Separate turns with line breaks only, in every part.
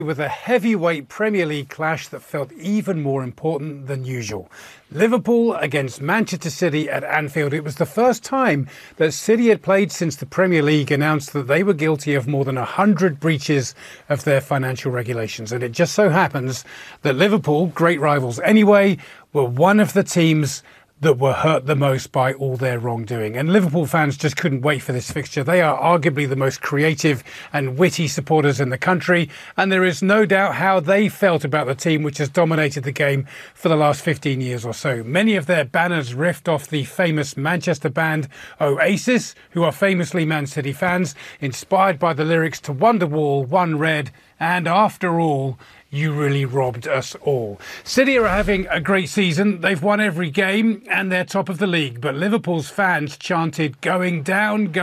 with a heavyweight Premier League clash that felt even more important than usual. Liverpool against Manchester City at Anfield. It was the first time that City had played since the Premier League announced that they were guilty of more than 100 breaches of their financial regulations. And it just so happens that Liverpool, great rivals anyway, were one of the teams that were hurt the most by all their wrongdoing. And Liverpool fans just couldn't wait for this fixture. They are arguably the most creative and witty supporters in the country, and there is no doubt how they felt about the team which has dominated the game for the last 15 years or so. Many of their banners riffed off the famous Manchester band Oasis, who are famously Man City fans, inspired by the lyrics to Wonderwall, One Red, and After All, You Really Robbed Us All. City are having a great season. They've won every game and they're top of the league. But Liverpool's fans chanted going down,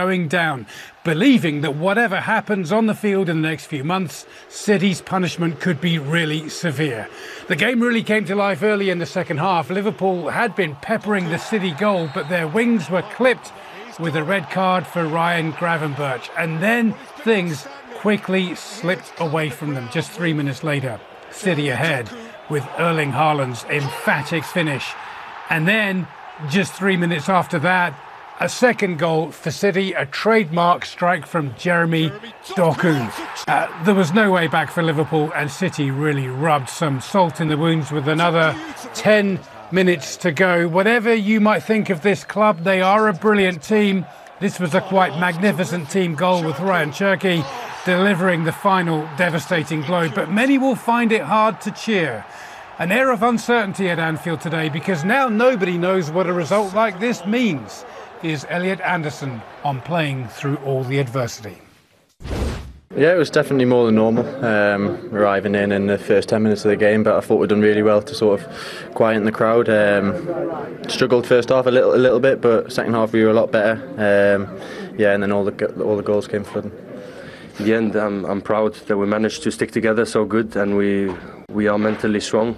believing that whatever happens on the field in the next few months, City's punishment could be really severe. The game really came to life early in the second half. Liverpool had been peppering the City goal, but their wings were clipped with a red card for Ryan Gravenberch. And then things quickly slipped away from them. Just 3 minutes later, City ahead with Erling Haaland's emphatic finish. And then, just 3 minutes after that, a second goal for City, a trademark strike from Jeremy Doku. There was no way back for Liverpool, and City really rubbed some salt in the wounds with another 10 minutes to go. Whatever you might think of this club, they are a brilliant team. This was a quite magnificent team goal with Ryan Cherki delivering the final devastating blow, but many will find it hard to cheer. An air of uncertainty at Anfield today because now nobody knows what a result like this means. Here's Elliot Anderson on playing through all the adversity.
Yeah, it was definitely more than normal, arriving in the first 10 minutes of the game, but I thought we'd done really well to sort of quieten the crowd. Struggled first half a little bit, but second half we were a lot better. And then all the goals came flooding.
In the end, I'm proud that we managed to stick together so good, and we are mentally strong.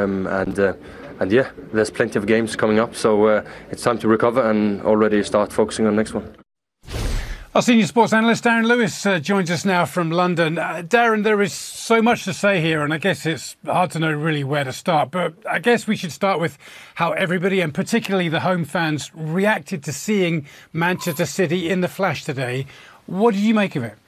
And yeah, there's plenty of games coming up, so it's time to recover and already start focusing on the next one.
Our senior sports analyst Darren Lewis joins us now from London. Darren, there is so much to say here, and I guess it's hard to know really where to start. But I guess we should start with how everybody, and particularly the home fans, reacted to seeing Manchester City in the flesh today. What did you make of it?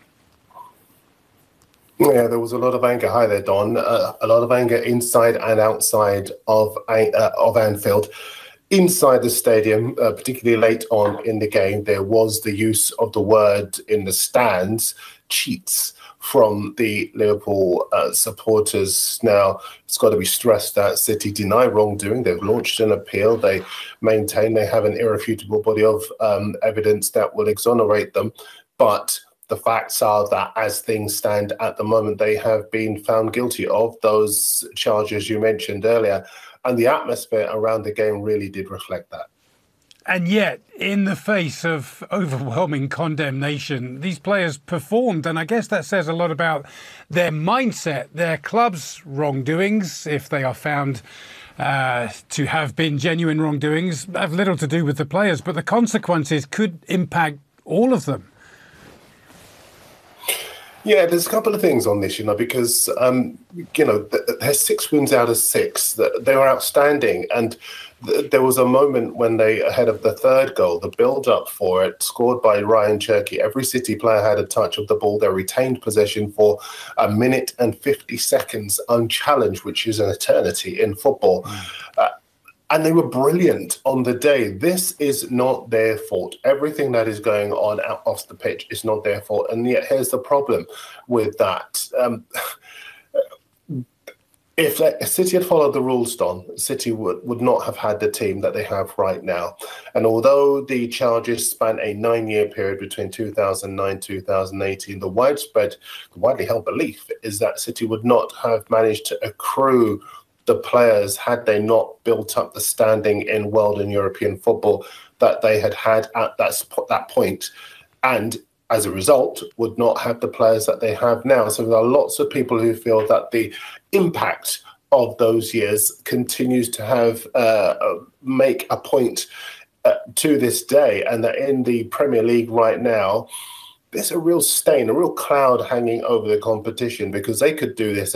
Yeah, there was a lot of anger. Hi there, Don. A lot of anger inside and outside of Anfield. Inside the stadium, particularly late on in the game, there was the use of the word in the stands, cheats, from the Liverpool supporters. Now, it's got to be stressed that City deny wrongdoing. They've launched an appeal. They maintain they have an irrefutable body of evidence that will exonerate them. But the facts are that as things stand at the moment, they have been found guilty of those charges you mentioned earlier. And the atmosphere around the game really did reflect that.
And yet, in the face of overwhelming condemnation, these players performed. And I guess that says a lot about their mindset, their club's wrongdoings, if they are found to have been genuine wrongdoings, have little to do with the players. But the consequences could impact all of them.
Yeah, there's a couple of things on this, because, there's 6 wins out of 6. They were outstanding. And there was a moment when they, ahead of the third goal, the build-up for it, scored by Ryan Cherki. Every City player had a touch of the ball. They retained possession for 1 minute and 50 seconds unchallenged, which is an eternity in football. And they were brilliant on the day. This is not their fault. Everything that is going on out off the pitch is not their fault. And yet here's the problem with that. If City had followed the rules, Don, City would not have had the team that they have right now. And although the charges span a 9-year period between 2009 2018, the widely held belief is that City would not have managed to accrue the players had they not built up the standing in world and European football that they had at that point, and as a result would not have the players that they have now. So there are lots of people who feel that the impact of those years continues to have make a point to this day, and that in the Premier League right now, there's a real stain, a real cloud hanging over the competition because they could do this